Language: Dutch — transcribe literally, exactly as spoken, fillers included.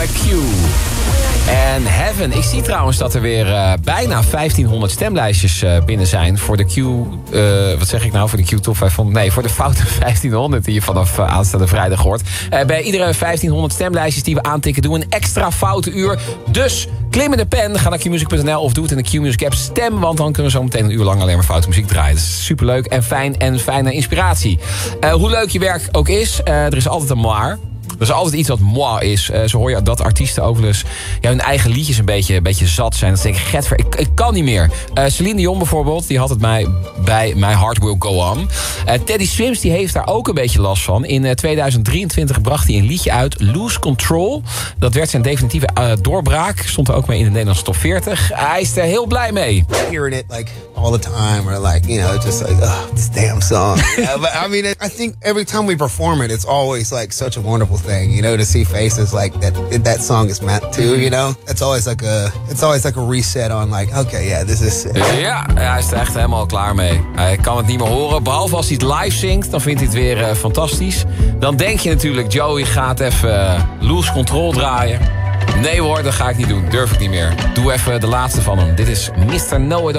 bij Q. En Heaven. Ik zie trouwens dat er weer uh, bijna vijftienhonderd stemlijstjes uh, binnen zijn voor de Q... Uh, wat zeg ik nou? Voor de Q Top vijfhonderd? Nee, voor de foute vijftienhonderd die je vanaf uh, aanstaande vrijdag hoort. Uh, bij iedere vijftienhonderd stemlijstjes die we aantikken doen we een extra foute uur. Dus klim in de pen, ga naar q music punt n l of doe het in de Q-Music app. Stem, want dan kunnen we zo meteen een uur lang alleen maar foute muziek draaien. Dat is superleuk en fijn en fijne inspiratie. Uh, hoe leuk je werk ook is, uh, er is altijd een maar. Er is altijd iets wat moi is. Uh, zo hoor je dat artiesten ook wel eens ja, hun eigen liedjes een beetje, een beetje zat zijn. Dat ze denken, Getver, ik, ik kan niet meer. Uh, Celine Dion bijvoorbeeld, die had het mij bij My Heart Will Go On. Uh, Teddy Swims die heeft daar ook een beetje last van. In uh, tweeduizend drieëntwintig bracht hij een liedje uit, Lose Control. Dat werd zijn definitieve uh, doorbraak. Stond er ook mee in de Nederlandse top veertig. Uh, hij is er heel blij mee. Hearing it like all the time, or like, you know, just like, oh, this damn song. Yeah, but I mean, I think every time we perform it, it's always like such a wonderful thing, you know, to see faces like that. That song is meant to, you know. It's always like a, it's always like a reset on like, okay, yeah, this is. Ja, hij is er echt helemaal klaar mee. Hij kan het niet meer horen, behalve als hij het live zingt, dan vindt hij het weer uh, fantastisch. Dan denk je natuurlijk, Joey gaat even uh, Lose Control draaien. Nee hoor, dat ga ik niet doen. Durf ik niet meer. Doe even de laatste van hem. Dit is mister Know It All.